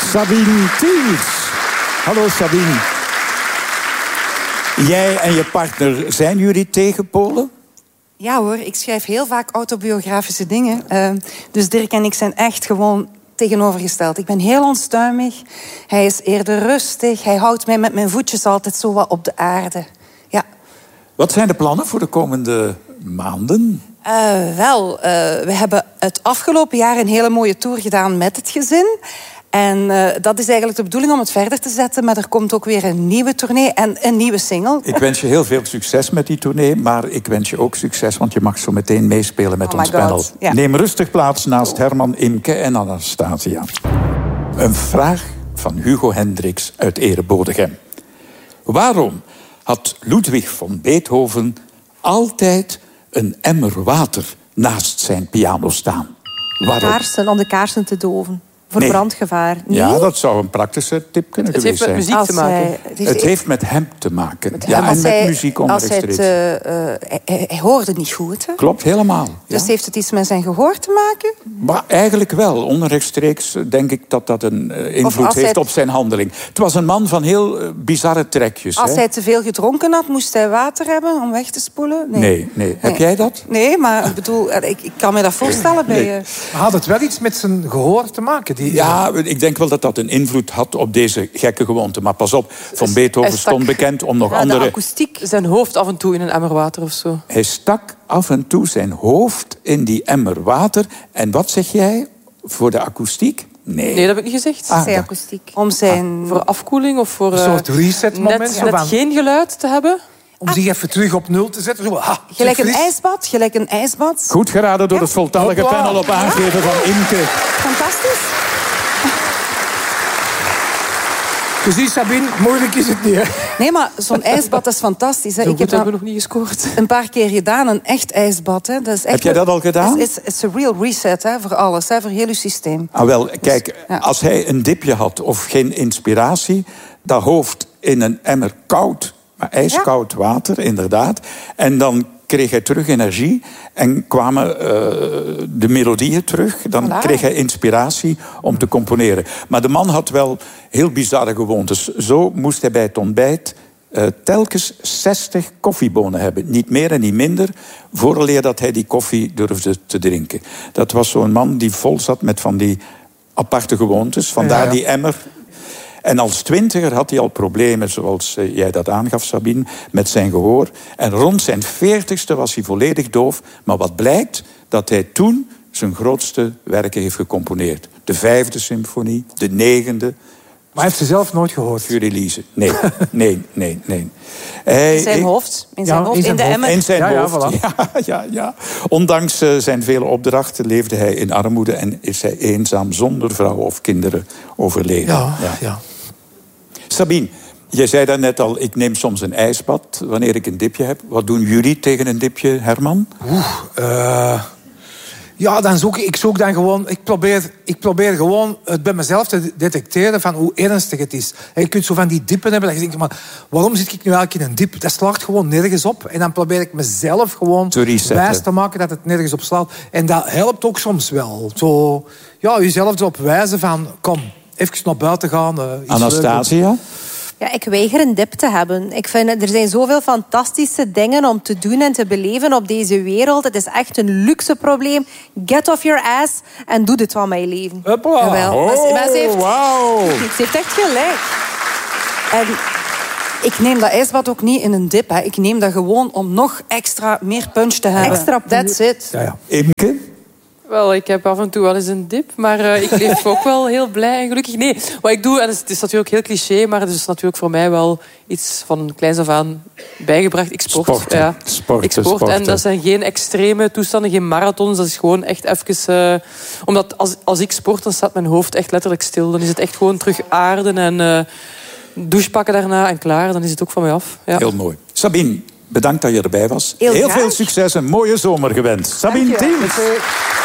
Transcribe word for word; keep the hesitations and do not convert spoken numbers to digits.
Sabine Thiels. Hallo Sabine. Jij en je partner, zijn jullie tegenpolen? Ja hoor, ik schrijf heel vaak autobiografische dingen. Uh, dus Dirk en ik zijn echt gewoon tegenovergesteld. Ik ben heel onstuimig. Hij is eerder rustig. Hij houdt mij met mijn voetjes altijd zo wat op de aarde. Ja. Wat zijn de plannen voor de komende maanden? Uh, wel, uh, we hebben het afgelopen jaar een hele mooie tour gedaan met het gezin. En uh, dat is eigenlijk de bedoeling om het verder te zetten. Maar er komt ook weer een nieuwe tournee en een nieuwe single. Ik wens je heel veel succes met die tournee. Maar ik wens je ook succes, want je mag zo meteen meespelen met oh ons my God. panel. Ja. Neem rustig plaats naast Herman, Imke en Anastasia. Een vraag van Hugo Hendricks uit Erebodegem. Waarom had Ludwig van Beethoven altijd een emmer water naast zijn piano staan? Waarom? Kaarsen, om de kaarsen te doven. Voor Nee. brandgevaar. Nee? Ja, dat zou een praktische tip kunnen Het heeft geweest met zijn. muziek te Als maken. hij- het heeft- Het heeft met hem te maken. Met Ja, hem. en Als met hij- muziek als hij, het, onrechtstreeks. uh, uh, hij, hij hoorde niet goed. Hè? Klopt, helemaal. Ja. Dus heeft het iets met zijn gehoor te maken? Maar eigenlijk wel. Onrechtstreeks denk ik dat dat een uh, invloed als heeft hij- op zijn handeling. Het was een man van heel uh, bizarre trekjes. Als hè? hij te veel gedronken had, moest hij water hebben om weg te spoelen? Nee, nee. Heb jij dat? Nee, maar ik bedoel, ik, ik kan me dat voorstellen bij Nee. je. Maar had het wel iets met zijn gehoor te maken? Die... Ja, ik denk wel dat dat een invloed had op deze gekke gewoonte. Maar pas op, Van hij Beethoven stak- stond bekend om nog Ja, de andere... akoestiek. Zijn hoofd af en toe in een emmer water of zo. Hij stak af en toe zijn hoofd in die emmer water. En wat zeg jij voor de akoestiek? Nee. Nee, dat heb ik niet gezegd. Ah, Zijn dat- akoestiek. Om zijn... Voor afkoeling of voor... Een eh, soort reset-moment. Net, zo net van- geen geluid te hebben. Om zich even terug op nul te zetten. Zo, ah, Gelijk een fris. ijsbad, gelijk een ijsbad. Goed geraden door het voltallige Hopla. panel op aangeven van Imke. Fantastisch. Je ziet, Sabine, moeilijk is het niet. Hè? Nee, maar zo'n ijsbad dat is fantastisch. Hè. Zo Ik goed heb hebben we dat nog niet gescoord. een paar keer gedaan, een echt ijsbad. Hè. Dat is echt Heb jij dat al gedaan? Het is it's a real reset hè, voor alles, hè, voor heel je systeem. Ah, wel, kijk, ja. als hij een dipje had of geen inspiratie... dat hoofd in een emmer koud, maar ijskoud water, inderdaad. En dan kreeg hij terug energie en kwamen uh, de melodieën terug. Dan Voilà. kreeg hij inspiratie om te componeren. Maar de man had wel heel bizarre gewoontes. Zo moest hij bij het ontbijt uh, telkens zestig koffiebonen hebben. Niet meer en niet minder, vooraleer dat hij die koffie durfde te drinken. Dat was zo'n man die vol zat met van die aparte gewoontes. Vandaar Ja, ja. die emmer. En als twintiger had hij al problemen, zoals uh, jij dat aangaf, Sabine, met zijn gehoor. En rond zijn veertigste was hij volledig doof. Maar wat blijkt, dat hij toen zijn grootste werken heeft gecomponeerd. De vijfde symfonie, de negende. Maar hij heeft ze zelf nooit gehoord. Für Elise. Nee, nee, nee, nee. Hij, In zijn hoofd, in zijn Ja, hoofd, in in, zijn de hoofd. emmer. In zijn Ja, ja, hoofd. voilà. Ja, ja, ja. Ondanks uh, zijn vele opdrachten leefde hij in armoede... en is hij eenzaam zonder vrouw of kinderen overleden. Ja, ja. Sabine, jij zei daarnet al, ik neem soms een ijsbad wanneer ik een dipje heb. Wat doen jullie tegen een dipje, Herman? Oeh, uh, ja, dan zoek ik, ik zoek dan gewoon... Ik probeer, ik probeer gewoon het bij mezelf te detecteren van hoe ernstig het is. En je kunt zo van die dippen hebben dat je denkt, maar waarom zit ik nu eigenlijk in een dip? Dat slaagt gewoon nergens op. En dan probeer ik mezelf gewoon Te resetten. wijs te maken dat het nergens op slaat. En dat helpt ook soms wel. Zo, ja, jezelf erop wijzen van, kom, even naar buiten gaan. Uh, iets Anastasia? Ja, ik weiger een dip te hebben. Ik vind, er zijn zoveel fantastische dingen om te doen en te beleven op deze wereld. Het is echt een luxe probleem. Get off your ass en doe dit van mijn leven. Hopla. Jawel. Maar ze- maar ze heeft- wauw. Ze heeft echt gelijk. En ik neem dat ijsbad ook niet in een dip. Hè. Ik neem dat gewoon om nog extra meer punch te hebben. Extra punch. That's it. Ja, ja. Imke? Wel, ik heb af en toe wel eens een dip, maar uh, ik leef ook wel heel blij en gelukkig. Nee, wat ik doe, en het is natuurlijk heel cliché, maar het is natuurlijk voor mij wel iets van kleins af aan bijgebracht. Ik sport. Sporten. Ja. Sporten, ik sport sporten. En dat zijn geen extreme toestanden, geen marathons. Dat is gewoon echt even... Uh, omdat als, als ik sport, dan staat mijn hoofd echt letterlijk stil. Dan is het echt gewoon terug aarden en uh, douche pakken daarna en klaar. Dan is het ook van mij af. Ja. Heel mooi. Sabine, bedankt dat je erbij was. Heel Heel graag. veel succes en mooie zomer gewenst. Sabine Dank je wel. Thiels.